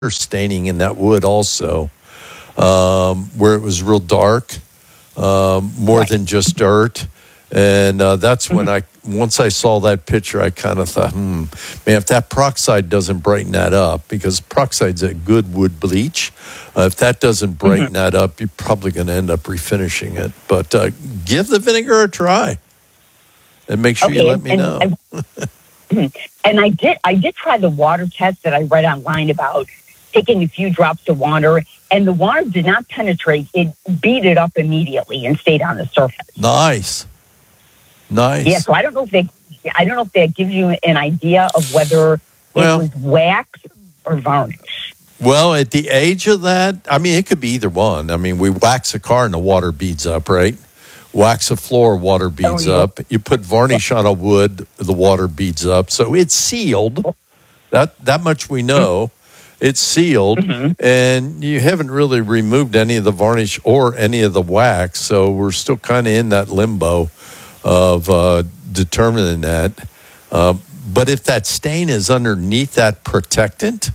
staining in that wood also, where it was real dark, more than just dirt. And that's when once I saw that picture, I kind of thought, man, if that peroxide doesn't brighten that up, because peroxide's a good wood bleach, if that doesn't brighten that up, you're probably going to end up refinishing it. But give the vinegar a try, and make sure you let me know. And I did try the water test that I read online about taking a few drops of water, and the water did not penetrate. It beat it up immediately and stayed on the surface. Nice. Yeah, so I don't know if that gives you an idea of whether it was wax or varnish. Well, at the age of that, I mean, it could be either one. I mean, we wax a car and the water beads up, right? Wax a floor, water beads up. You put varnish on a wood, the water beads up. So it's sealed. That much we know. It's sealed, and you haven't really removed any of the varnish or any of the wax. So we're still kind of in that limbo of determining that. But if that stain is underneath that protectant,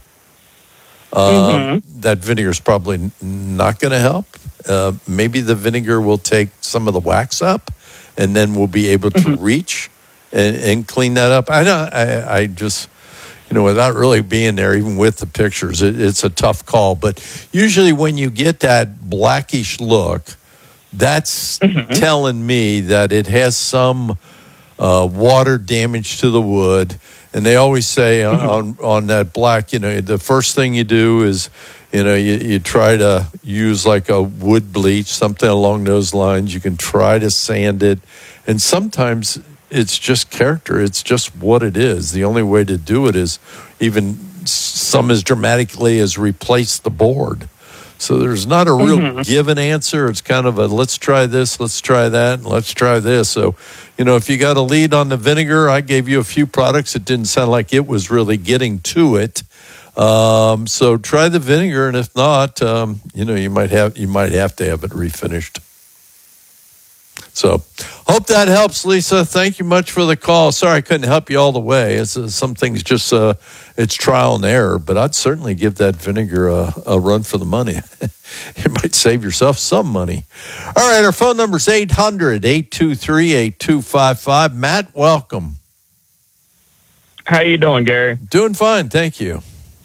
that vinegar is probably not going to help. Maybe the vinegar will take some of the wax up, and then we'll be able to reach and clean that up. I just, without really being there, even with the pictures, it's a tough call. But usually when you get that blackish look, that's telling me that it has some water damage to the wood. And they always say on that black, the first thing you do is, you try to use like a wood bleach, something along those lines. You can try to sand it. And sometimes it's just character. It's just what it is. The only way to do it is even some as dramatically as replace the board. So there's not a real given answer. It's kind of a let's try this, let's try that, and let's try this. So, if you got a lead on the vinegar, I gave you a few products. It didn't sound like it was really getting to it. So try the vinegar, and if not, you might have to have it refinished. So hope that helps, Lisa. Thank you much for the call. Sorry I couldn't help you all the way. Some things just it's trial and error, but I'd certainly give that vinegar a run for the money. You might save yourself some money. All right, our phone number is 800-823-8255. Matt, welcome. How you doing, Gary? Doing fine, thank you.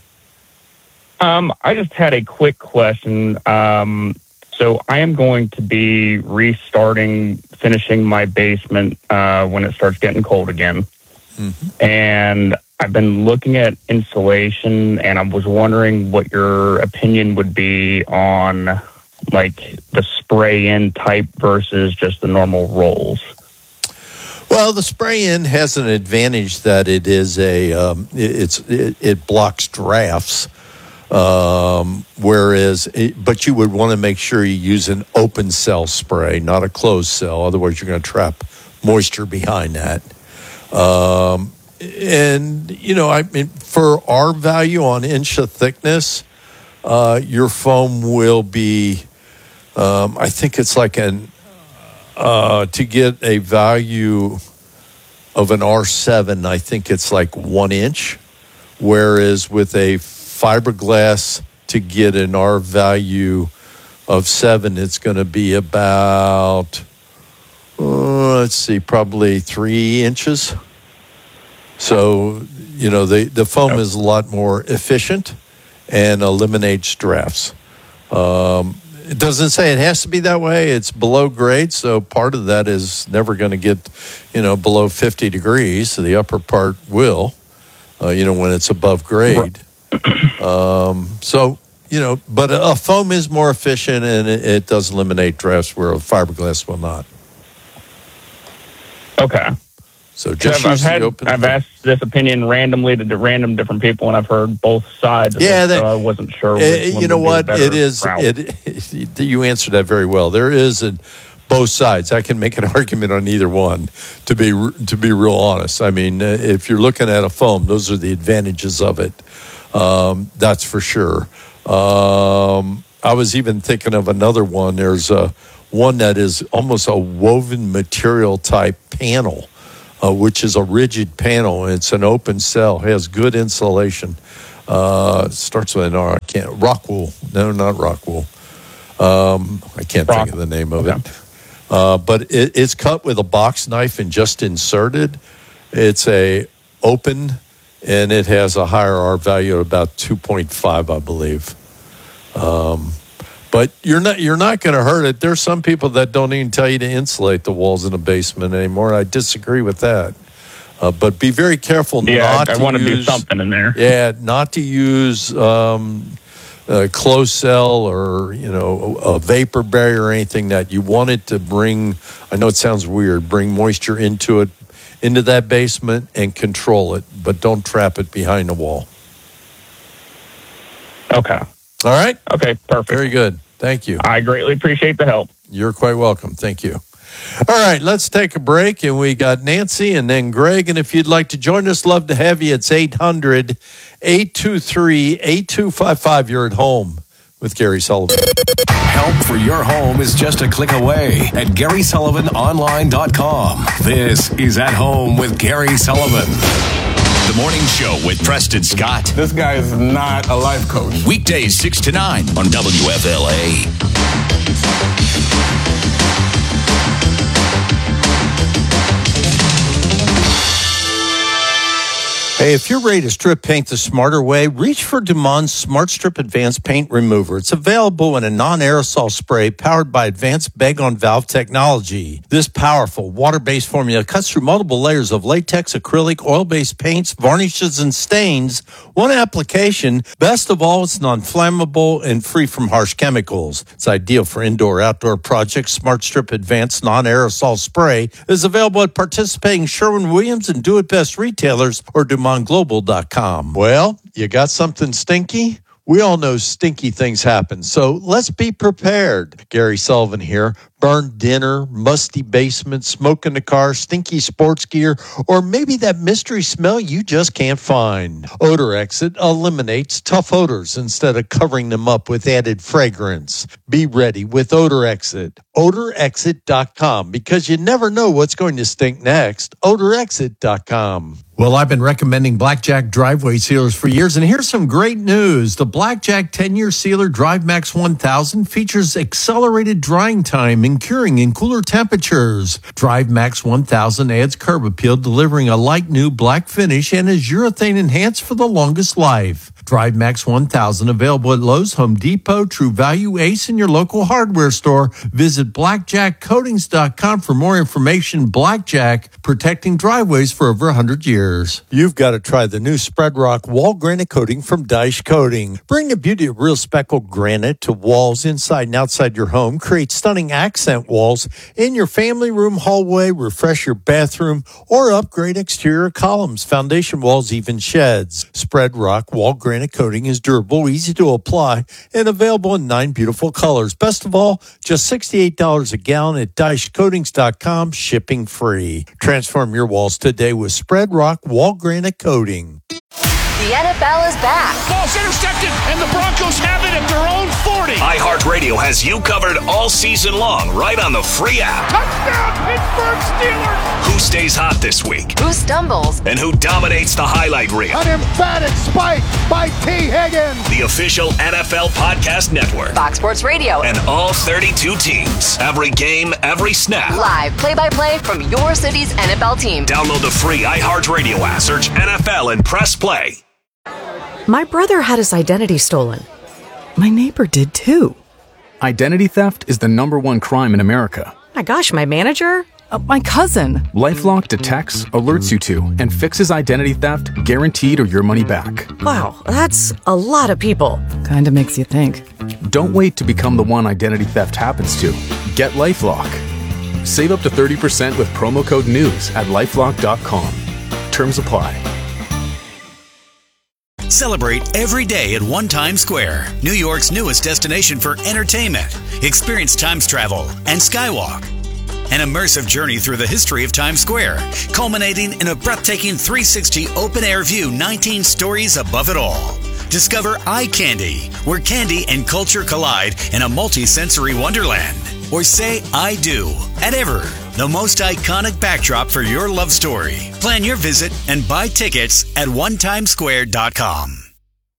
I just had a quick question. So I am going to be finishing my basement when it starts getting cold again. And I've been looking at insulation, and I was wondering what your opinion would be on like the spray-in type versus just the normal rolls. Well, the spray-in has an advantage that it is it blocks drafts. But you would want to make sure you use an open cell spray, not a closed cell. Otherwise, you're going to trap moisture behind that. For our value on inch of thickness, your foam will be, I think it's like to get a value of an R7, I think it's like 1 inch. Whereas with a fiberglass, to get an R value of 7, it's going to be about, probably 3 inches. So, the foam is a lot more efficient and eliminates drafts. It doesn't say it has to be that way. It's below grade, so part of that is never going to get, below 50 degrees. So the upper part will, when it's above grade. But a foam is more efficient, and it does eliminate drafts where a fiberglass will not. Okay. So just I've asked this opinion randomly to random different people, and I've heard both sides of it, so I wasn't sure which one would be it is. You answered that very well. There is both sides. I can make an argument on either one, to be real honest. I mean, if you're looking at a foam, those are the advantages of it. That's for sure. I was even thinking of another one. There's one that is almost a woven material type panel, which is a rigid panel. It's an open cell, has good insulation. Starts with an R. I can't. Rockwool. No, not Rockwool. I can't think of the name of it. But it's cut with a box knife and just inserted. It's a open, and it has a higher R value of about 2.5, I believe. But you're not going to hurt it. There's some people that don't even tell you to insulate the walls in a basement anymore. I disagree with that. But be very careful not to use... I want to do something in there. Yeah, not to use closed cell or, a vapor barrier or anything that you want it to bring... I know it sounds weird. Bring moisture into that basement and control it. But don't trap it behind the wall. Okay. All right? Okay, perfect. Very good. Thank you. I greatly appreciate the help. You're quite welcome. Thank you. All right, let's take a break, and we got Nancy and then Greg, and if you'd like to join us, love to have you. It's 800-823-8255. You're at home with Gary Sullivan. Help for your home is just a click away at GarySullivanOnline.com. This is At Home with Gary Sullivan. The Morning Show with Preston Scott. This guy is not a life coach. Weekdays 6 to 9 on WFLA. Hey, if you're ready to strip paint the smarter way, reach for Dumond's Smart Strip Advanced Paint Remover. It's available in a non-aerosol spray powered by advanced bag-on-valve technology. This powerful water-based formula cuts through multiple layers of latex, acrylic, oil-based paints, varnishes, and stains. One application. Best of all, it's non-flammable and free from harsh chemicals. It's ideal for indoor-outdoor projects. Smart Strip Advanced Non-Aerosol Spray is available at participating Sherwin-Williams and Do It Best retailers or DumondGlobal.com. Well, you got something stinky? We all know stinky things happen, so let's be prepared. Gary Sullivan here. Burned dinner, musty basement, smoke in the car, stinky sports gear, or maybe that mystery smell you just can't find. Odor Exit eliminates tough odors instead of covering them up with added fragrance. Be ready with Odor Exit. OdorExit.com, because you never know what's going to stink next. OdorExit.com. Well, I've been recommending Blackjack driveway sealers for years, and here's some great news. The Blackjack 10-year sealer DriveMax 1000 features accelerated drying time and curing in cooler temperatures. DriveMax 1000 adds curb appeal, delivering a light new black finish, and is urethane enhanced for the longest life. DriveMax 1000 available at Lowe's, Home Depot, True Value, Ace, and your local hardware store. Visit blackjackcoatings.com for more information. Blackjack, protecting driveways for over 100 years. You've got to try the new Spread Rock Wall Granite Coating from Daesh Coating. Bring the beauty of real speckled granite to walls inside and outside your home. Create stunning accent walls in your family room, hallway, refresh your bathroom, or upgrade exterior columns, foundation walls, even sheds. Spread Rock Wall Granite Coating is durable, easy to apply, and available in 9 beautiful colors. Best of all, just $68 a gallon at DaeshCoatings.com, shipping free. Transform your walls today with Spread Rock Wall Granite Coating. The NFL is back. Ball's intercepted, and the Broncos have it at their own 40. iHeartRadio has you covered all season long right on the free app. Touchdown, Pittsburgh Steelers. Who stays hot this week? Who stumbles? And who dominates the highlight reel? An emphatic spike by T. Higgins. The official NFL podcast network. Fox Sports Radio. And all 32 teams. Every game, every snap. Live play-by-play from your city's NFL team. Download the free iHeartRadio app. Search NFL and press play. My brother had his identity stolen. My neighbor did too. Identity theft is the #1 crime in America. My gosh, my manager? My cousin. LifeLock detects, alerts you to, and fixes identity theft guaranteed or your money back. Wow, that's a lot of people. Kinda makes you think. Don't wait to become the one identity theft happens to. Get LifeLock. Save up to 30% with promo code NEWS at LifeLock.com. Terms apply. Celebrate every day at One Times Square, New York's newest destination for entertainment. Experience Times travel and Skywalk. An immersive journey through the history of Times Square, culminating in a breathtaking 360 open-air view 19 stories above it all. Discover Eye Candy, where candy and culture collide in a multi-sensory wonderland. Or say I do at Ever, the most iconic backdrop for your love story. Plan your visit and buy tickets at onetimesquare.com.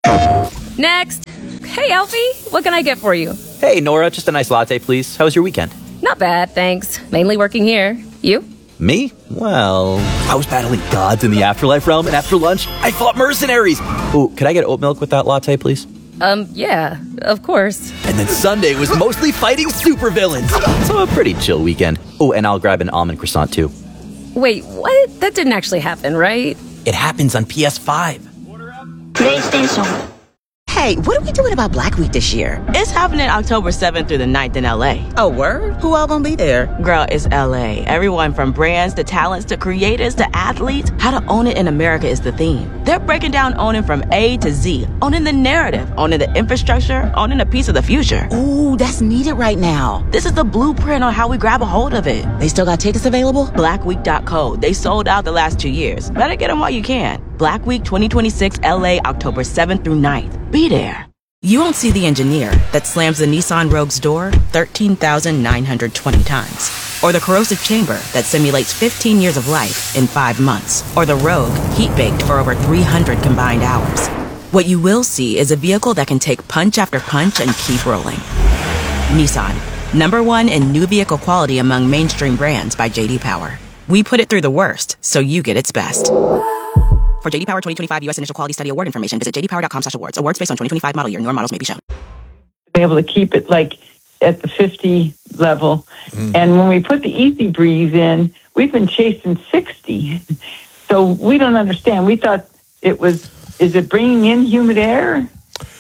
Next. Hey, Alfie, what can I get for you? Hey, Nora, just a nice latte, please. How was your weekend? Not bad, thanks. Mainly working here. You? Me? Well, I was battling gods in the afterlife realm, and after lunch, I fought mercenaries. Ooh, could I get oat milk with that latte, please? Yeah, of course. And then Sunday was mostly fighting supervillains. So a pretty chill weekend. Oh, and I'll grab an almond croissant, too. Wait, what? That didn't actually happen, right? It happens on PS5. PlayStation. Hey, what are we doing about Black Week this year? It's happening October 7th through the 9th in LA. Oh, word? Who all gonna be there? Girl, it's LA. Everyone from brands to talents to creators to athletes. How to own it in America is the theme. They're breaking down owning from A to Z. Owning the narrative, owning the infrastructure, owning a piece of the future. Ooh, that's needed right now. This is the blueprint on how we grab a hold of it. They still got tickets available? Blackweek.co. They sold out the last 2 years. Better get them while you can. Black Week 2026 LA, October 7th through 9th. Be there. You won't see the engineer that slams the Nissan Rogue's door 13,920 times. Or the corrosive chamber that simulates 15 years of life in 5 months. Or the Rogue heat-baked for over 300 combined hours. What you will see is a vehicle that can take punch after punch and keep rolling. Nissan, #1 in new vehicle quality among mainstream brands by J.D. Power. We put it through the worst, so you get its best. For J.D. Power 2025 U.S. Initial Quality Study Award information, visit jdpower.com/awards. Awards based on 2025 model year. Newer models may be shown. Be able to keep it like at the 50 level. And when we put the Easy Breeze in, we've been chasing 60. So we don't understand. We thought it was, is it bringing in humid air?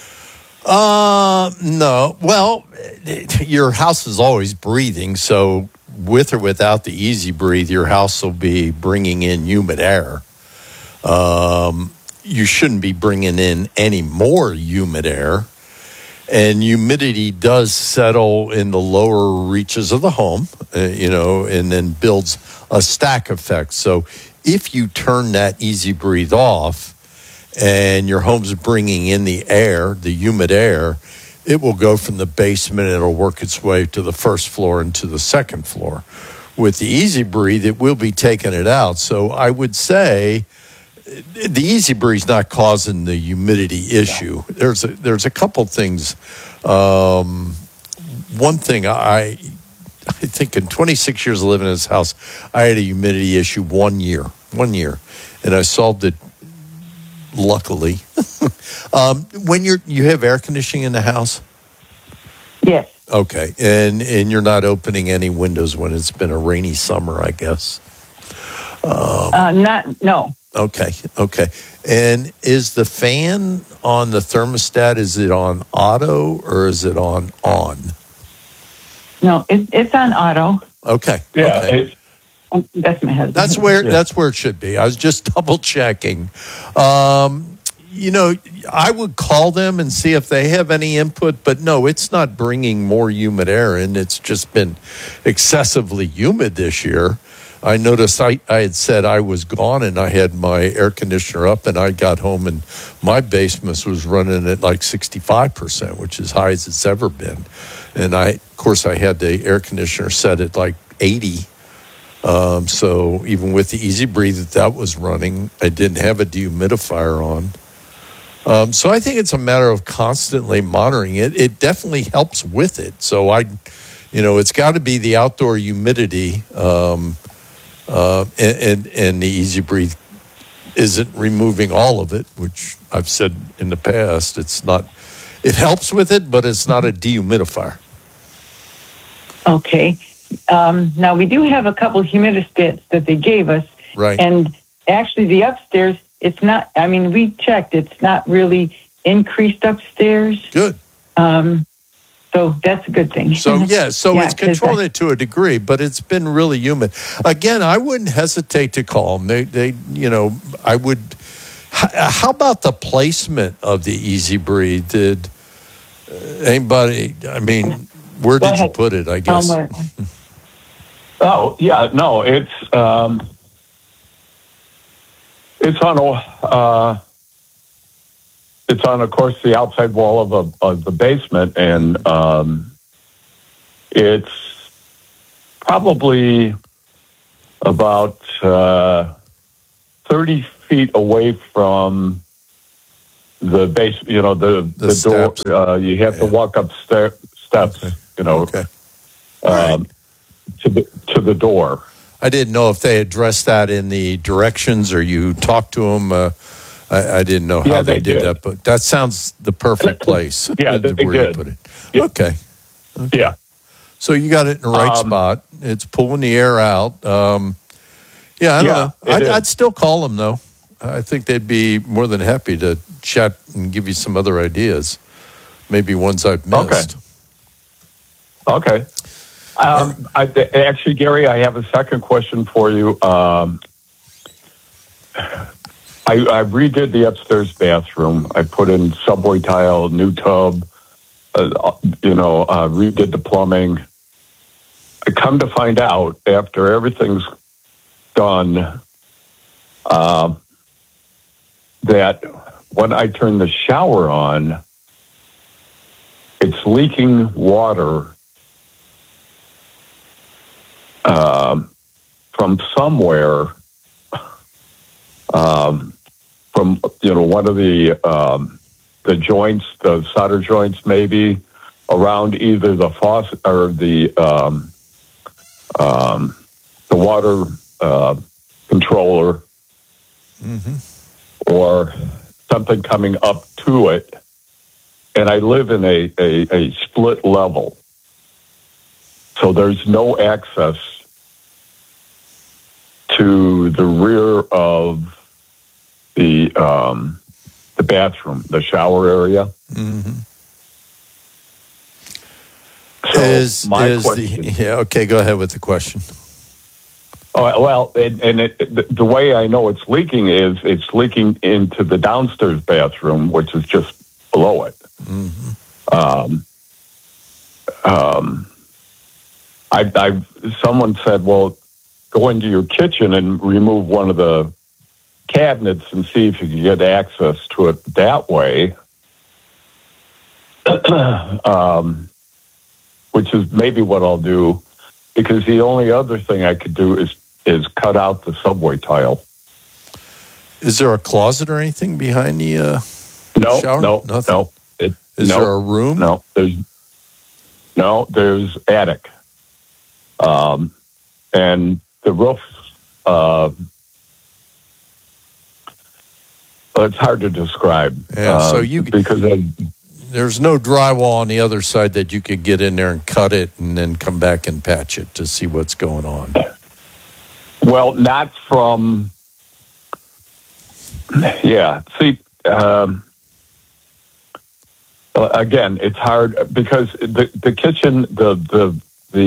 No. Well, your house is always breathing. So with or without the Easy Breathe, your house will be bringing in humid air. You shouldn't be bringing in any more humid air. And humidity does settle in the lower reaches of the home, and then builds a stack effect. So if you turn that Easy Breathe off and your home's bringing in the air, the humid air, it will go from the basement and it'll work its way to the first floor and to the second floor. With the Easy Breathe, it will be taking it out. So I would say the Easy Breeze not causing the humidity issue. There's a couple things. One thing I think in 26 years of living in this house, I had a humidity issue 1 year, and I solved it. Luckily, when you have air conditioning in the house. Yes. Okay, and you're not opening any windows when it's been a rainy summer, I guess. No. Okay. And is the fan on the thermostat, is it on auto or is it on? No, it's on auto. Okay. Yeah. Okay. That's my husband. That's where it should be. I was just double checking. I would call them and see if they have any input, but no, it's not bringing more humid air in. It's just been excessively humid this year. I noticed I had said I was gone and I had my air conditioner up, and I got home and my basement was running at like 65%, which is high as it's ever been. And I had the air conditioner set at like 80. So even with the Easy Breathe that was running, I didn't have a dehumidifier on. So I think it's a matter of constantly monitoring it. It definitely helps with it. So it's got to be the outdoor humidity. And the Easy Breathe isn't removing all of it, which I've said in the past. It's not. It helps with it, but it's not a dehumidifier. Okay. Now we do have a couple humidistats that they gave us, right? And actually, the upstairs, it's not. I mean, we checked; it's not really increased upstairs. Good. So that's a good thing. So it's controlling it to a degree, but it's been really humid. Again, I wouldn't hesitate to call them. I would. How about the placement of the Easy Breathe? Did anybody? I mean, where did you put it? I guess. Oh yeah, no, it's on it's on, of course, the outside wall of the basement, and it's probably about 30 feet away from the base, the door. You have to walk up steps, Okay. To the door. I didn't know if they addressed that in the directions or you talked to them. I didn't know how they did that, but that sounds the perfect place. Yeah, they where did. You put it. Yeah. Okay. Yeah. So you got it in the right spot. It's pulling the air out. I don't know. I'd still call them, though. I think they'd be more than happy to chat and give you some other ideas, maybe ones I've missed. Okay. Actually, Gary, I have a second question for you. I redid the upstairs bathroom. I put in subway tile, new tub, redid the plumbing. I come to find out after everything's done that when I turn the shower on, it's leaking water from somewhere, from one of the joints, the solder joints, maybe around either the faucet or the water controller, or something coming up to it. And I live in a split level, so there's no access to the rear of the bathroom, the shower area. Mm-hmm. So okay, go ahead with the question. Oh, well, the way I know it's leaking is it's leaking into the downstairs bathroom, which is just below it. Mm-hmm. Someone said, well, go into your kitchen and remove one of the cabinets and see if you can get access to it that way. Which is maybe what I'll do, because the only other thing I could do is cut out the subway tile. Is there a closet or anything behind the shower? No. Is there a room? No, there's attic. And the roof, it's hard to describe. Yeah, so because there's no drywall on the other side that you could get in there and cut it and then come back and patch it to see what's going on. Well, not from. Yeah. See, again, it's hard because the kitchen, the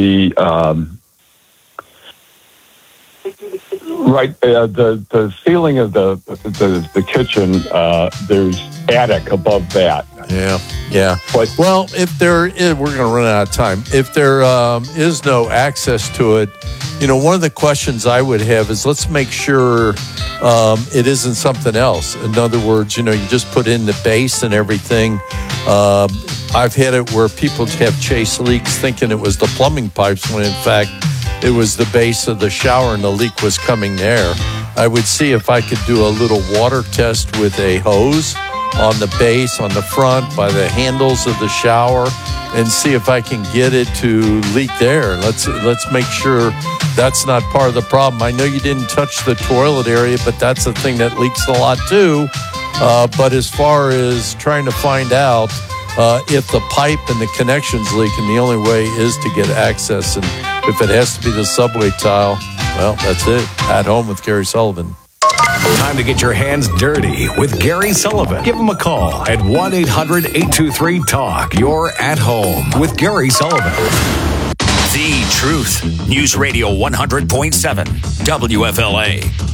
ceiling of the kitchen, there's attic above that. Yeah. But, well, if there is, we're going to run out of time. If there is no access to it, one of the questions I would have is let's make sure it isn't something else. In other words, you just put in the base and everything. I've had it where people have chased leaks thinking it was the plumbing pipes when in fact it was the base of the shower and the leak was coming there. I would see if I could do a little water test with a hose on the base, on the front, by the handles of the shower, and see if I can get it to leak there. Let's make sure that's not part of the problem. I know you didn't touch the toilet area, but that's the thing that leaks a lot too. But as far as trying to find out if the pipe and the connection's leaking, the only way is to get access. And if it has to be the subway tile, well, that's it. At Home with Gary Sullivan. Time to get your hands dirty with Gary Sullivan. Give him a call at 1-800-823-TALK. You're at home with Gary Sullivan. The Truth. News Radio 100.7 WFLA.